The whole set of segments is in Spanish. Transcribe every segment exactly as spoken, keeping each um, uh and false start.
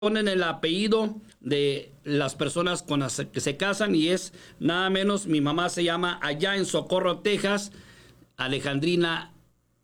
ponen el apellido de las personas con las que se casan y es nada menos, mi mamá se llama allá en Socorro, Texas, Alejandrina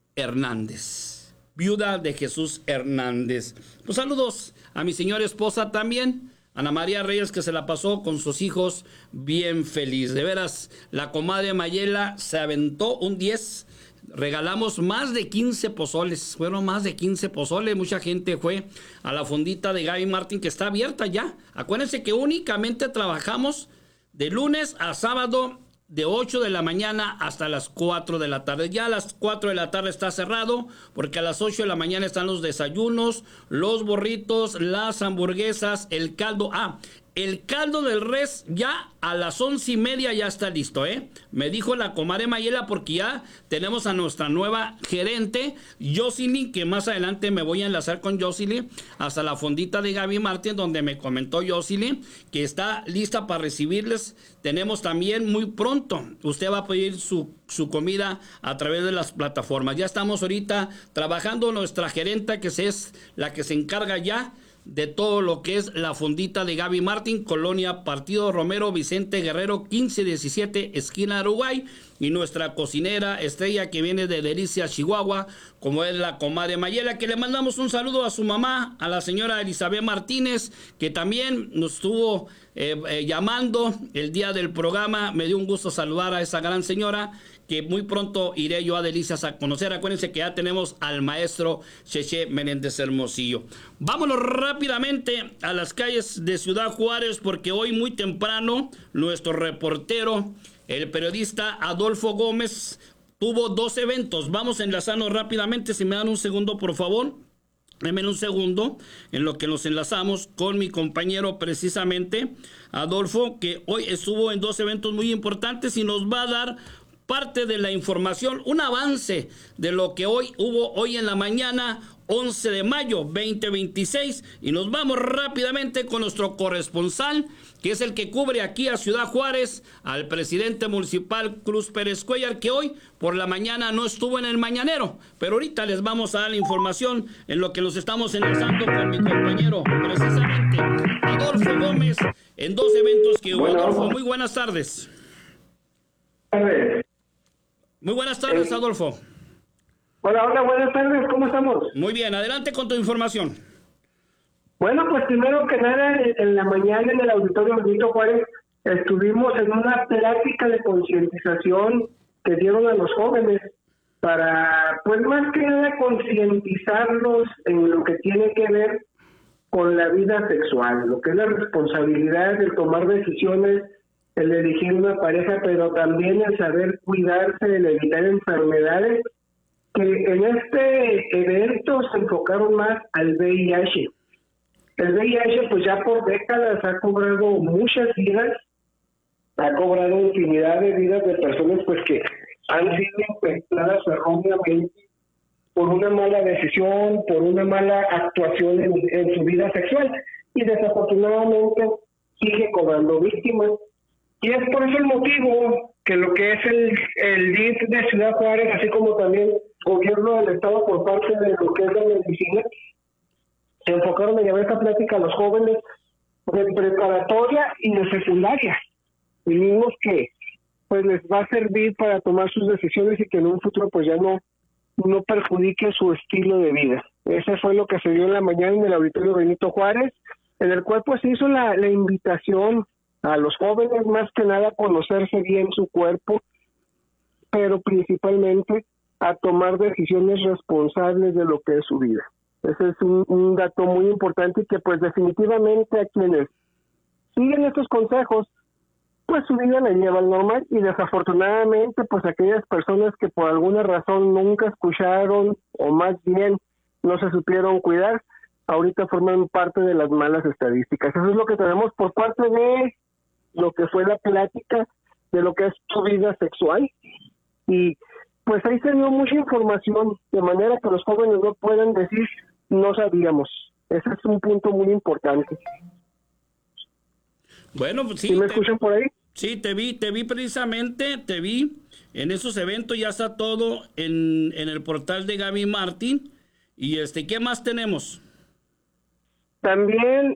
Hernández, viuda de Jesús Hernández. Pues saludos a mi señora esposa también, Ana María Reyes, que se la pasó con sus hijos bien feliz. De veras, la comadre Mayela se aventó un diez. Regalamos más de quince pozoles, fueron más de quince pozoles, mucha gente fue a la fondita de Gaby Martín, que está abierta ya. Acuérdense que únicamente trabajamos de lunes a sábado de ocho de la mañana hasta las cuatro de la tarde. Ya a las cuatro de la tarde está cerrado, porque a las ocho de la mañana están los desayunos, los burritos, las hamburguesas, el caldo. Ah, el caldo del res ya a las once y media ya está listo, ¿eh? Me dijo la comadre Mayela, porque ya tenemos a nuestra nueva gerente, Jocelyn, que más adelante me voy a enlazar con Jocelyn hasta la fondita de Gaby Martín, donde me comentó Jocelyn que está lista para recibirles. Tenemos también muy pronto, usted va a pedir su, su comida a través de las plataformas. Ya estamos ahorita trabajando nuestra gerenta, que es la que se encarga ya de todo lo que es la fondita de Gaby Martín, Colonia Partido Romero, Vicente Guerrero, quince diecisiete, esquina Uruguay, y nuestra cocinera estrella que viene de Delicias, Chihuahua, como es la comadre Mayela, que le mandamos un saludo a su mamá, a la señora Elizabeth Martínez, que también nos estuvo eh, eh, llamando el día del programa. Me dio un gusto saludar a esa gran señora, que muy pronto iré yo a Delicias a conocer. Acuérdense que ya tenemos al maestro Cheche Menéndez Hermosillo. Vámonos rápidamente a las calles de Ciudad Juárez, porque hoy muy temprano nuestro reportero, el periodista Adolfo Gómez, tuvo dos eventos. Vamos a enlazarnos rápidamente, si me dan un segundo, por favor. Denme un segundo en lo que nos enlazamos con mi compañero precisamente, Adolfo, que hoy estuvo en dos eventos muy importantes y nos va a dar parte de la información, un avance de lo que hoy hubo hoy en la mañana, once de mayo veinte veintiséis, y nos vamos rápidamente con nuestro corresponsal, que es el que cubre aquí a Ciudad Juárez, al presidente municipal Cruz Pérez Cuellar, que hoy por la mañana no estuvo en el mañanero, pero ahorita les vamos a dar la información en lo que nos estamos enlazando con mi compañero, precisamente Adolfo Gómez, en dos eventos que hubo. Bueno, Adolfo, muy buenas tardes. tardes. Muy buenas tardes, Adolfo. Hola, hola, buenas tardes, ¿cómo estamos? Muy bien, adelante con tu información. Bueno, pues primero que nada, en la mañana en el Auditorio Benito Juárez estuvimos en una plática de concientización que dieron a los jóvenes para, pues más que nada, concientizarlos en lo que tiene que ver con la vida sexual, lo que es la responsabilidad de tomar decisiones, el elegir una pareja, pero también el saber cuidarse, el evitar enfermedades, que en este evento se enfocaron más al V I H. El V I H pues ya por décadas ha cobrado muchas vidas, ha cobrado infinidad de vidas de personas pues que han sido infectadas erróneamente por una mala decisión, por una mala actuación en, en su vida sexual, y desafortunadamente sigue cobrando víctimas. Y es por eso el motivo que lo que es el, el D I F de Ciudad Juárez, así como también gobierno del estado por parte de lo que es la medicina, se enfocaron en llevar esta plática a los jóvenes de preparatoria y de secundaria. Y vimos que pues les va a servir para tomar sus decisiones y que en un futuro pues ya no, no perjudique su estilo de vida. Ese fue lo que se dio en la mañana en el Auditorio Benito Juárez, en el cual pues se hizo la, la invitación a los jóvenes, más que nada, a conocerse bien su cuerpo, pero principalmente a tomar decisiones responsables de lo que es su vida. Ese es un, un dato muy importante, y que pues definitivamente a quienes siguen estos consejos, pues su vida la lleva al normal, y desafortunadamente pues aquellas personas que por alguna razón nunca escucharon, o más bien no se supieron cuidar, ahorita forman parte de las malas estadísticas. Eso es lo que tenemos por parte de lo que fue la plática de lo que es su vida sexual, y pues ahí se dio mucha información, de manera que los jóvenes no pueden decir no sabíamos. Ese es un punto muy importante. Bueno, pues sí. ¿Sí me te, escuchan por ahí? Sí, te vi, te vi precisamente, te vi en esos eventos, ya está todo en, en el portal de Gaby Martín. Y este, ¿qué más tenemos? También